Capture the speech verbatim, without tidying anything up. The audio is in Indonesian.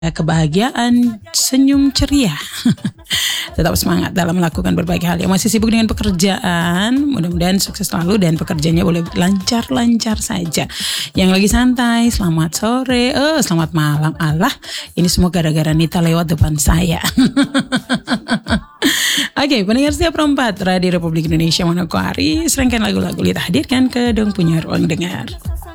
kebahagiaan, senyum ceria. Tetap semangat dalam melakukan berbagai hal. Yang masih sibuk dengan pekerjaan, mudah-mudahan sukses selalu dan pekerjaannya boleh lancar-lancar saja. Yang lagi santai, selamat sore, eh selamat malam. Allah, ini semua gara-gara Nita lewat depan saya. Oke, okay, pendengar setiap perempat Radio Republik Indonesia Manokwari, serangkaian lagu-lagu Lita hadirkan ke Dong Punya Ruang Dengar.